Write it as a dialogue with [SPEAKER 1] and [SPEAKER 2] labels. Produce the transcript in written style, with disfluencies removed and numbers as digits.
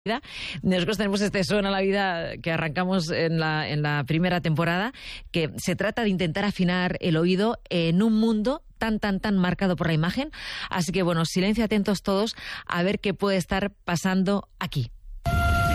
[SPEAKER 1] Nosotros tenemos este Suena la Vida que arrancamos en la primera temporada, que se trata de intentar afinar el oído en un mundo tan marcado por la imagen. Así que bueno, silencio, atentos todos a ver qué puede estar pasando aquí.